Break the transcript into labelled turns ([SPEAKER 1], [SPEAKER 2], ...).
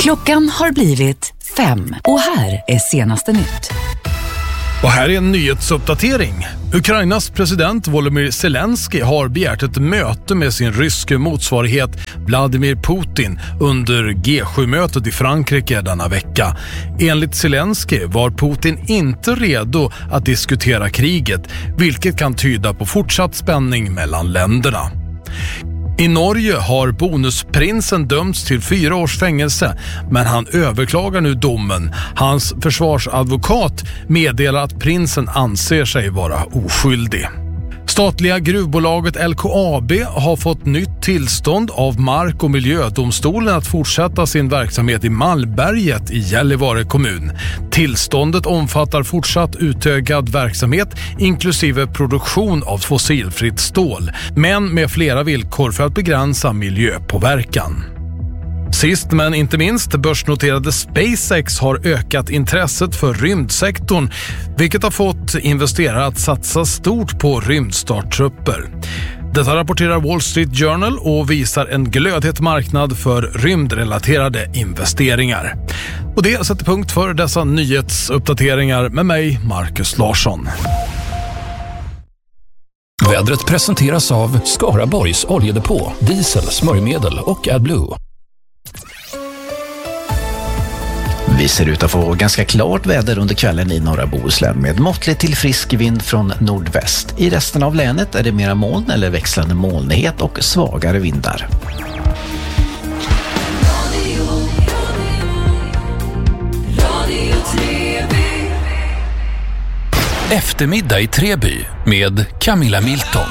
[SPEAKER 1] Klockan har blivit 5 och här är senaste nytt.
[SPEAKER 2] Och här är en nyhetsuppdatering. Ukrainas president Volodymyr Zelensky har begärt ett möte med sin ryske motsvarighet Vladimir Putin under G7-mötet i Frankrike denna vecka. Enligt Zelensky var Putin inte redo att diskutera kriget, vilket kan tyda på fortsatt spänning mellan länderna. I Norge har bonusprinsen dömts till 4 års fängelse, men han överklagar nu domen. Hans försvarsadvokat meddelar att prinsen anser sig vara oskyldig. Statliga gruvbolaget LKAB har fått nytt tillstånd av Mark- och miljödomstolen att fortsätta sin verksamhet i Malmberget i Gällivare kommun. Tillståndet omfattar fortsatt utökad verksamhet inklusive produktion av fossilfritt stål, men med flera villkor för att begränsa miljöpåverkan. Sist men inte minst, börsnoterade SpaceX har ökat intresset för rymdsektorn, vilket har fått investerare att satsa stort på rymdstarttrupper. Detta rapporterar Wall Street Journal och visar en glödhet marknad för rymdrelaterade investeringar. Och det sätter punkt för dessa nyhetsuppdateringar med mig, Marcus Larsson.
[SPEAKER 3] Vädret presenteras av Skaraborgs oljedepå, diesel, smörjmedel och AdBlue.
[SPEAKER 4] Vi ser ut att få ganska klart väder under kvällen i norra Bohuslän med måttlig till frisk vind från nordväst. I resten av länet är det mera moln eller växlande molnighet och svagare vindar.
[SPEAKER 3] Eftermiddag i Treby med Camilla Milton.